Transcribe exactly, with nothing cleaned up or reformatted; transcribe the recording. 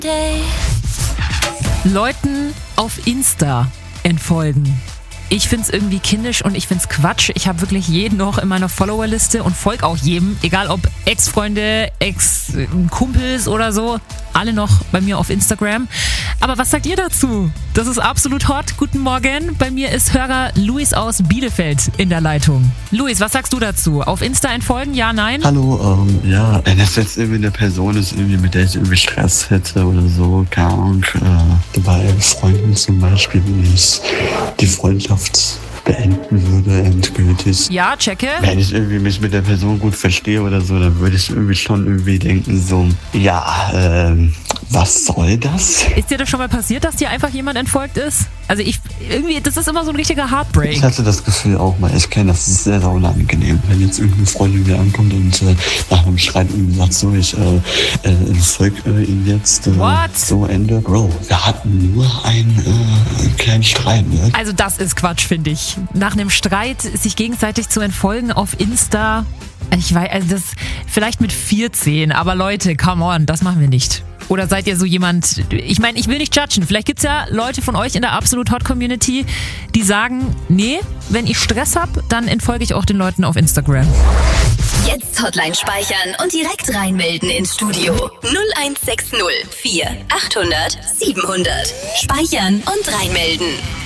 Leuten auf Insta entfolgen. Ich find's irgendwie kindisch und ich find's Quatsch. Ich habe wirklich jeden noch in meiner Followerliste und folge auch jedem, egal ob Ex-Freunde, Ex-Kumpels oder so, alle noch bei mir auf Instagram. Aber was sagt ihr dazu? Das ist absolut hot. Guten Morgen. Bei mir ist Hörer Luis aus Bielefeld in der Leitung. Luis, was sagst du dazu? Auf Insta entfolgen? Ja, nein? Hallo, ähm, ja, wenn das jetzt irgendwie eine Person ist, irgendwie, mit der ich irgendwie Stress hätte oder so, keine Ahnung, äh, bei Freunden zum Beispiel, wenn ich die Freundschaft beenden würde, endgültig. Ja, checke. Wenn ich irgendwie mich mit der Person gut verstehe oder so, dann würde ich irgendwie schon irgendwie denken, so, ja, ähm, was soll das? Ist dir das schon mal passiert, dass dir einfach jemand entfolgt ist? Also ich, irgendwie, das ist immer so ein richtiger Heartbreak. Ich hatte das Gefühl auch mal, ich kenne das, ist sehr, sehr unangenehm. Wenn jetzt irgendeine Freundin mir ankommt und äh, nach einem Streit irgendwie sagt, so, ich äh, äh, entfolge äh, ihn jetzt. Äh, What? So, Ende. Bro, wir hatten nur einen, äh, einen kleinen Streit, ne? Also das ist Quatsch, finde ich. Nach einem Streit sich gegenseitig zu entfolgen auf Insta, ich weiß, also das vielleicht mit vierzehn, aber Leute, come on, das machen wir nicht. Oder seid ihr so jemand, ich meine, ich will nicht judgen, vielleicht gibt's ja Leute von euch in der Absolut Hot Community, die sagen, nee, wenn ich Stress habe, dann entfolge ich auch den Leuten auf Instagram. Jetzt Hotline speichern und direkt reinmelden ins Studio. null eins sechs null vier achthundert siebenhundert. Speichern und reinmelden.